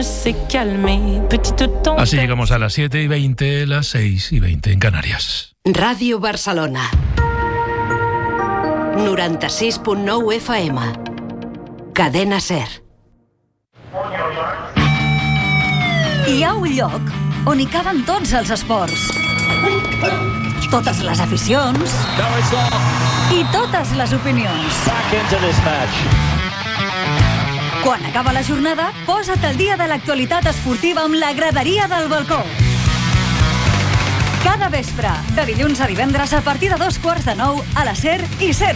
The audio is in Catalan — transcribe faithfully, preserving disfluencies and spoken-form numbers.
Así llegamos a las siete y veinte, las seis y veinte en Canarias. Ràdio Barcelona noranta-sis punt nou F M. Cadena SER. Hi ha un lloc on hi caben tots els esports, totes les aficions i totes les opinions. Quan acaba la jornada, posa't al dia de l'actualitat esportiva amb la graderia del balcó. Cada vespre, de dilluns a divendres a partir de dos quarts de nou a la SER i SER